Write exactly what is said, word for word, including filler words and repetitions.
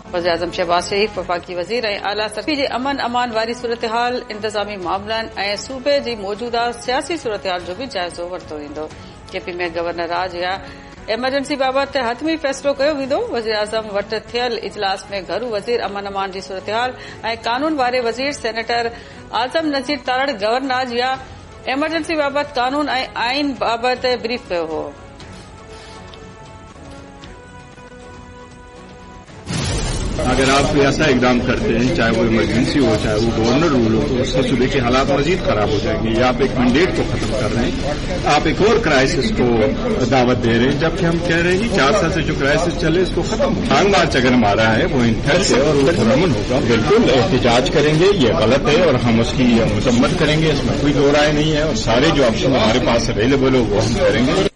वज़ीर आज़म शहबाज शरीफ वफ़ाक़ी वज़ीर ऐं आला सफ़ी जे अमन अमान वारी सूरतहाल इंतज़ामी मामलनि ऐं सूबे जी मौजूदा सियासी सूरतहाल जो बि जाइज़ो वरितो वेंदो। केपी में गवर्नर राज या एमरजेंसी बाबति हतमी फ़ैसिलो कयो वेंदो। वज़ीर आज़म वटि थियल इजलास में घरू वज़ीर अमन अमान जी सूरतहाल ऐं कानून वारे वज़ीर सेनेटर आज़म नज़ीर तारड़ गवर्नर या एमरजेंसी बाबति कानून ऐं आइन बाबति ब्रीफ कयो हो। अगर आप ऐसा इकदाम करते हैं, चाहे वो इमरजेंसी हो चाहे वो गवर्नर रूल हो, तो उससे सूबे के हालात मजीद खराब हो जाएंगे। या आप एक मैंडेट को खत्म कर रहे हैं, आप एक और क्राइसिस को दावत दे रहे हैं, जबकि हम कह रहे हैं कि चार साल से जो क्राइसिस चले इसको खत्म हो। लॉन्ग मार्च अगर हमारा है वो इंटेंस है और वो पुरअमन होगा, बिल्कुल एहतजाज करेंगे, ये गलत है और हम उसकी मजम्मत करेंगे, इसमें कोई दो राय नहीं है। और सारे जो ऑप्शन हमारे पास अवेलेबल हो वो हम करेंगे।